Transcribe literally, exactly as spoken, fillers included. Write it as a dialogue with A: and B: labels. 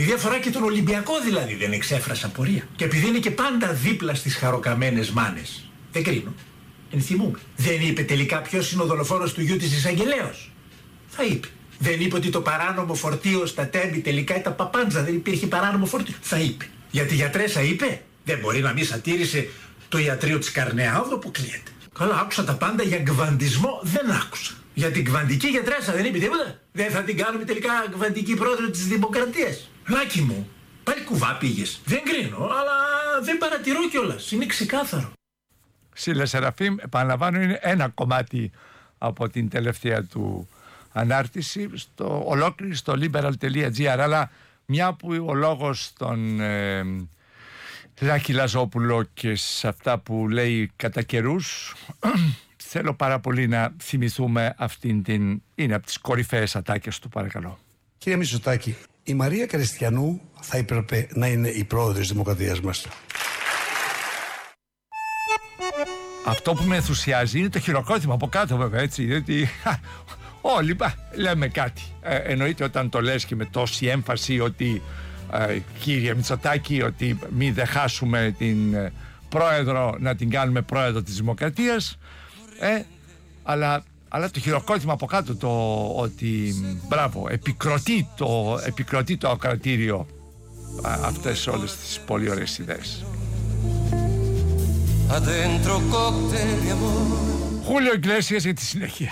A: Επειδή αφορά και τον Ολυμπιακό δηλαδή δεν εξέφρασα απορία. Και επειδή είναι και πάντα δίπλα στις χαροκαμένες μάνες. Δεν κρίνω. Ενθυμούμε. Δεν είπε τελικά ποιος είναι ο δολοφόνος του γιού της εισαγγελέως. Θα είπε. Δεν είπε ότι το παράνομο φορτίο στα Τέμπη τελικά ήταν παπάντζα, δεν υπήρχε παράνομο φορτίο. Θα είπε. Γιατί γιατρέσα είπε. Δεν μπορεί να μην σατήρησε το ιατρείο της Καρνεάου, αποκλείεται. Καλά, άκουσα τα πάντα για γκβαντισμό, δεν άκουσα. Για την κβαντική γιατρέσα δεν είπε τίποτα. Δεν θα την κάνουμε τελικά κβαντική πρόεδρο της Δημοκρατίας. Λάκη μου, πάλι κουβά πήγες. Δεν κρίνω, αλλά δεν παρατηρώ κιόλας. Είναι ξεκάθαρο.
B: Σύλλε Σεραφείμ, επαναλαμβάνω, είναι ένα κομμάτι από την τελευταία του ανάρτηση στο ολόκληρη στο liberal.gr, αλλά μια που ο λόγος των ε, Λάκη Λαζόπουλο και σε αυτά που λέει κατά καιρούς, θέλω πάρα πολύ να θυμηθούμε αυτήν την, είναι από τις κορυφαίες ατάκες του, παρακαλώ.
C: Κύριε Μητσοτάκη, η Μαρία Κριστιανού θα έπρεπε να είναι η πρόεδρος της Δημοκρατίας μας.
B: Αυτό που με ενθουσιάζει είναι το χειροκρότημα από κάτω, βέβαια, έτσι, διότι όλοι πα, λέμε κάτι. Ε, εννοείται όταν το λες και με τόση έμφαση ότι ε, κύριε Μητσοτάκη, ότι μην δεν χάσουμε την ε, πρόεδρο, να την κάνουμε πρόεδρο της Δημοκρατίας, ε, αλλά, αλλά το χειροκρότημα από κάτω, το ότι μπράβο, επικροτεί το, επικροτεί το ακροατήριο αυτές όλες τις πολύ ωραίες ιδέες. Χούλιο Ιγκλέσιας για τη συνέχεια.